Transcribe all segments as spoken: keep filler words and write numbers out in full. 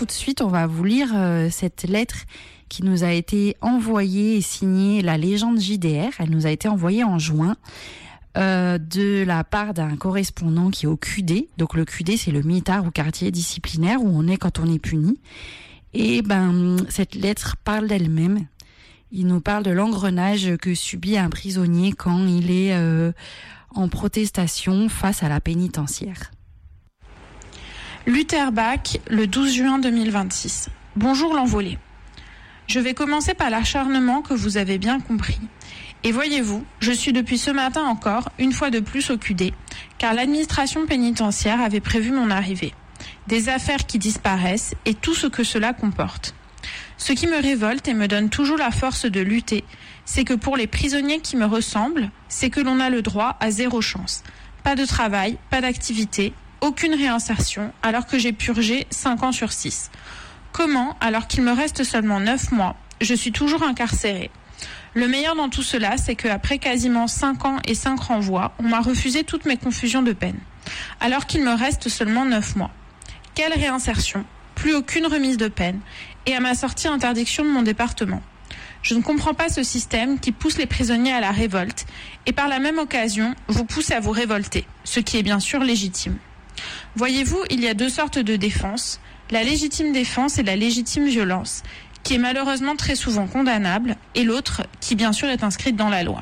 tout de suite, on va vous lire euh, cette lettre qui nous a été envoyée et signée La Légende J D R. Elle nous a été envoyée en juin euh, de la part d'un correspondant qui est au Q D. Donc le Q D, c'est le mitard ou quartier disciplinaire où on est quand on est puni. Et ben cette lettre parle d'elle-même. Il nous parle de l'engrenage que subit un prisonnier quand il est euh, en protestation face à la pénitentiaire. Lutherbach, le douze juin deux mille vingt-six. Bonjour l'envolé. Je vais commencer par l'acharnement que vous avez bien compris. Et voyez-vous, je suis depuis ce matin encore, une fois de plus au Q D, car l'administration pénitentiaire avait prévu mon arrivée. Des affaires qui disparaissent et tout ce que cela comporte. Ce qui me révolte et me donne toujours la force de lutter, c'est que pour les prisonniers qui me ressemblent, c'est que l'on a le droit à zéro chance. Pas de travail, pas d'activité, aucune réinsertion, alors que j'ai purgé cinq ans sur six. Comment, alors qu'il me reste seulement neuf mois, je suis toujours incarcérée? Le meilleur dans tout cela, c'est qu'après quasiment cinq ans et cinq renvois, on m'a refusé toutes mes confusions de peine, alors qu'il me reste seulement neuf mois. Quelle réinsertion? Plus aucune remise de peine, et à ma sortie, interdiction de mon département. Je ne comprends pas ce système qui pousse les prisonniers à la révolte, et par la même occasion, vous pousse à vous révolter, ce qui est bien sûr légitime. Voyez-vous, il y a deux sortes de défense, la légitime défense et la légitime violence, qui est malheureusement très souvent condamnable, et l'autre, qui bien sûr est inscrite dans la loi.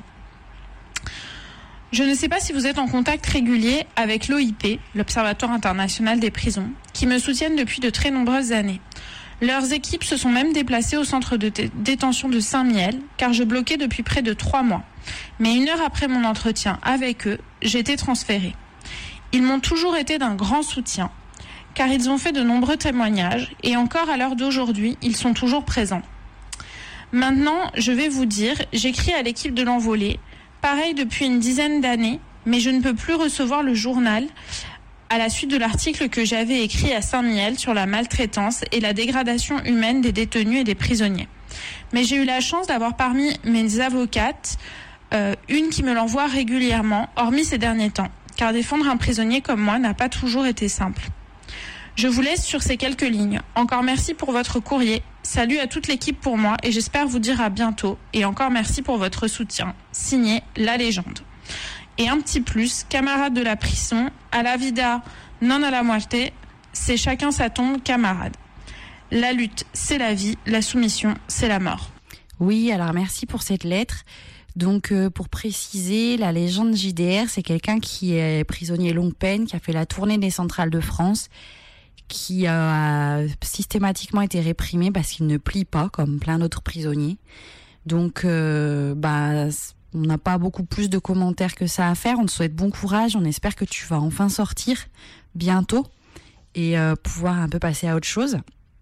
Je ne sais pas si vous êtes en contact régulier avec l'O I P, l'Observatoire international des prisons, qui me soutiennent depuis de très nombreuses années. Leurs équipes se sont même déplacées au centre de t- détention de Saint-Mihiel, car je bloquais depuis près de trois mois. Mais une heure après mon entretien avec eux, j'ai été transférée. Ils m'ont toujours été d'un grand soutien, car ils ont fait de nombreux témoignages, et encore à l'heure d'aujourd'hui, ils sont toujours présents. Maintenant, je vais vous dire, j'écris à l'équipe de l'Envolé, pareil depuis une dizaine d'années, mais je ne peux plus recevoir le journal à la suite de l'article que j'avais écrit à Saint-Mihiel sur la maltraitance et la dégradation humaine des détenus et des prisonniers. Mais j'ai eu la chance d'avoir parmi mes avocates euh, une qui me l'envoie régulièrement, hormis ces derniers temps, car défendre un prisonnier comme moi n'a pas toujours été simple. Je vous laisse sur ces quelques lignes. Encore merci pour votre courrier. Salut à toute l'équipe pour moi et j'espère vous dire à bientôt. Et encore merci pour votre soutien. Signé La Légende. Et un petit plus, camarades de la prison, à la vida, non à la muerte, c'est chacun sa tombe, camarade. La lutte, c'est la vie, la soumission, c'est la mort. Oui, alors merci pour cette lettre. Donc, euh, pour préciser, la légende J D R, c'est quelqu'un qui est prisonnier longue peine, qui a fait la tournée des centrales de France, qui a systématiquement été réprimé parce qu'il ne plie pas, comme plein d'autres prisonniers. Donc, euh, bah, on n'a pas beaucoup plus de commentaires que ça à faire. On te souhaite bon courage. On espère que tu vas enfin sortir bientôt et euh, pouvoir un peu passer à autre chose.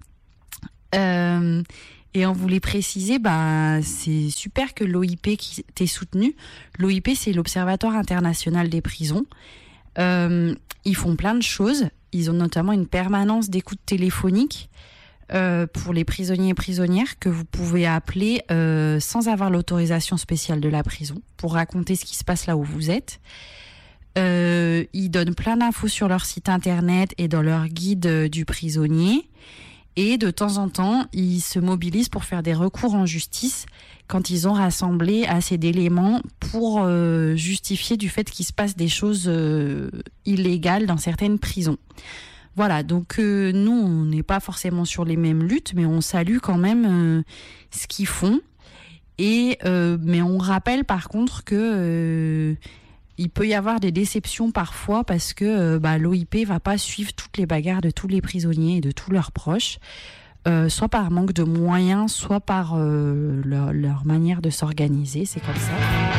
Euh, et on voulait préciser, bah, c'est super que l'O I P qui t'ait soutenu. L'O I P, c'est l'Observatoire international des prisons. Euh, ils font plein de choses. Ils ont notamment une permanence d'écoute téléphonique euh, pour les prisonniers et prisonnières que vous pouvez appeler euh, sans avoir l'autorisation spéciale de la prison pour raconter ce qui se passe là où vous êtes. Euh, ils donnent plein d'infos sur leur site internet et dans leur guide euh, du prisonnier. Et de temps en temps, ils se mobilisent pour faire des recours en justice quand ils ont rassemblé assez d'éléments pour euh, justifier du fait qu'il se passe des choses euh, illégales dans certaines prisons. Voilà, donc euh, nous, on n'est pas forcément sur les mêmes luttes, mais on salue quand même euh, ce qu'ils font. Et euh, mais on rappelle par contre que euh, il peut y avoir des déceptions parfois parce que euh, bah, l'O I P va pas suivre toutes les bagarres de tous les prisonniers et de tous leurs proches, euh, soit par manque de moyens, soit par euh, leur, leur manière de s'organiser, c'est comme ça.